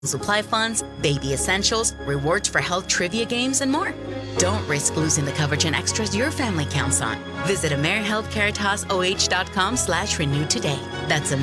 supply funds, baby essentials, rewards for health trivia games, and more. Don't risk losing the coverage and extras your family counts on. Visit AmeriHealthCaritasOH.com/renew today. That's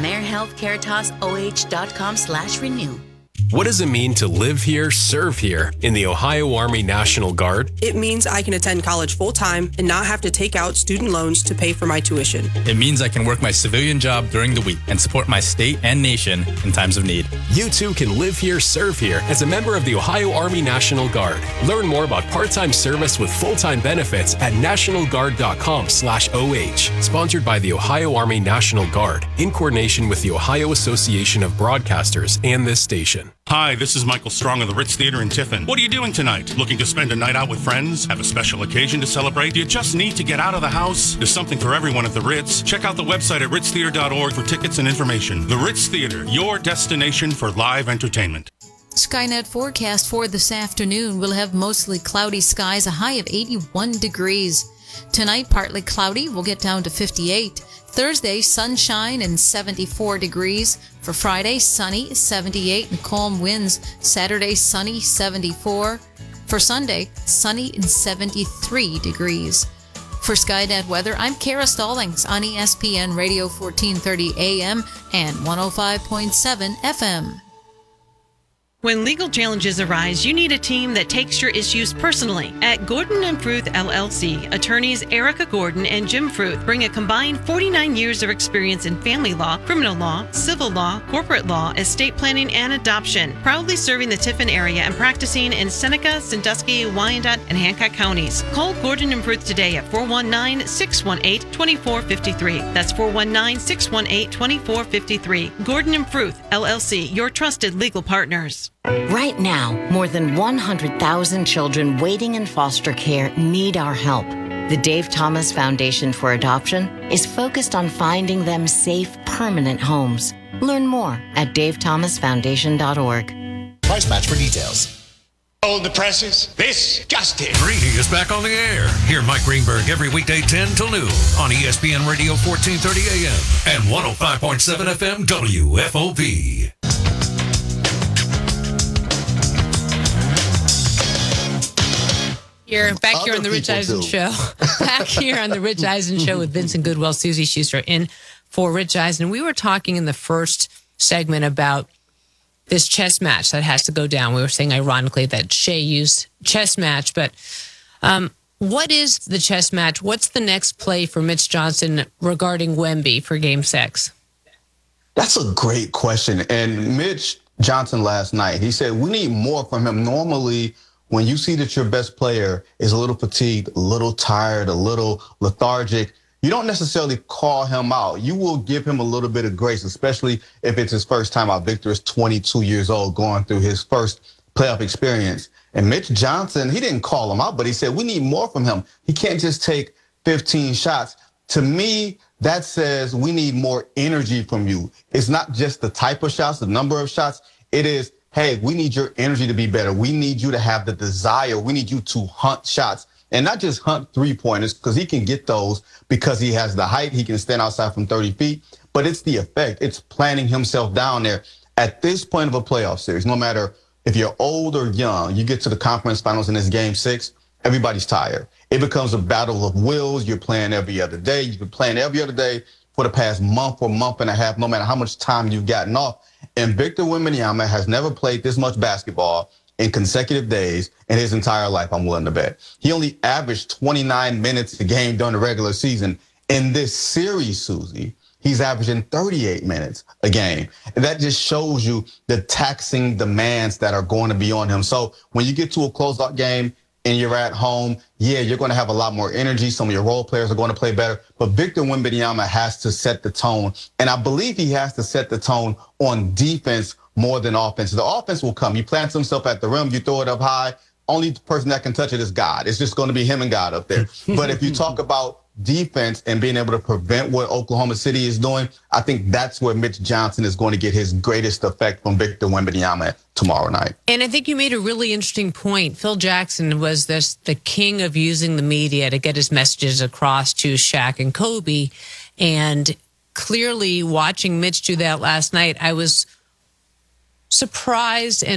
AmeriHealthCaritasOH.com/renew. What does it mean to live here, serve here in the Ohio Army National Guard? It means I can attend college full-time and not have to take out student loans to pay for my tuition. It means I can work my civilian job during the week and support my state and nation in times of need. You too can live here, serve here as a member of the Ohio Army National Guard. Learn more about part-time service with full-time benefits at nationalguard.com/OH. Sponsored by the Ohio Army National Guard in coordination with the Ohio Association of Broadcasters and this station. Hi, this is Michael Strong of the Ritz Theater in Tiffin. What are you doing tonight? Looking to spend a night out with friends? Have a special occasion to celebrate? Do you just need to get out of the house? There's something for everyone at the Ritz. Check out the website at ritztheater.org for tickets and information. The Ritz Theater, your destination for live entertainment. Skynet forecast for this afternoon will have mostly cloudy skies, a high of 81 degrees. Tonight, partly cloudy, we'll get down to 58. Thursday, sunshine and 74 degrees. For Friday, sunny, 78 and calm winds. Saturday, sunny, 74. For Sunday, sunny and 73 degrees. For Skynet Weather, I'm Kara Stallings on ESPN Radio 1430 AM and 105.7 FM. When legal challenges arise, you need a team that takes your issues personally. At Gordon & Fruth LLC, attorneys Erica Gordon and Jim Fruth bring a combined 49 years of experience in family law, criminal law, civil law, corporate law, estate planning, and adoption. Proudly serving the Tiffin area and practicing in Seneca, Sandusky, Wyandotte, and Hancock counties. Call Gordon & Fruth today at 419-618-2453. That's 419-618-2453. Gordon & Fruth LLC, your trusted legal partners. Right now, more than 100,000 children waiting in foster care need our help. The Dave Thomas Foundation for Adoption is focused on finding them safe, permanent homes. Learn more at davethomasfoundation.org. Price match for details. Hold the presses. This just in. Greeny is back on the air. Hear Mike Greenberg every weekday 10 till noon on ESPN Radio 1430 AM and 105.7 FM WFOV. Back here on the Rich Eisen Show. Back here on the Rich Eisen Show with Vincent Goodwill, Susie Schuster in for Rich Eisen. We were talking in the first segment about this chess match that has to go down. We were saying, ironically, that Shea used chess match. But what is the chess match? What's the next play for Mitch Johnson regarding Wemby for Game 6? That's a great question. And Mitch Johnson last night, he said, we need more from him. Normally, when you see that your best player is a little fatigued, a little tired, a little lethargic, you don't necessarily call him out. You will give him a little bit of grace, especially if it's his first time out. Victor is 22 years old, going through his first playoff experience. And Mitch Johnson, he didn't call him out, but he said, we need more from him. He can't just take 15 shots. To me, that says we need more energy from you. It's not just the type of shots, the number of shots. It is, hey, we need your energy to be better. We need you to have the desire. We need you to hunt shots and not just hunt three-pointers, because he can get those because he has the height. He can stand outside from 30 feet, but it's the effect. It's planting himself down there. At this point of a playoff series, no matter if you're old or young, you get to the conference finals in this Game 6, everybody's tired. It becomes a battle of wills. You're playing every other day. You've been playing every other day for the past month or month and a half, no matter how much time you've gotten off. And Victor Wembanyama has never played this much basketball in consecutive days in his entire life, I'm willing to bet. He only averaged 29 minutes a game during the regular season. In this series, Susie, he's averaging 38 minutes a game. And that just shows you the taxing demands that are going to be on him. So when you get to a closeout game and you're at home, yeah, you're going to have a lot more energy. Some of your role players are going to play better. But Victor Wembanyama has to set the tone. And I believe he has to set the tone on defense more than offense. The offense will come. He plants himself at the rim. You throw it up high. Only person that can touch it is God. It's just going to be him and God up there. But if you talk about defense and being able to prevent what Oklahoma City is doing, I think that's where Mitch Johnson is going to get his greatest effect from Victor Wembanyama tomorrow night. And I think you made a really interesting point. Phil Jackson was the king of using the media to get his messages across to Shaq and Kobe. And clearly watching Mitch do that last night, I was surprised and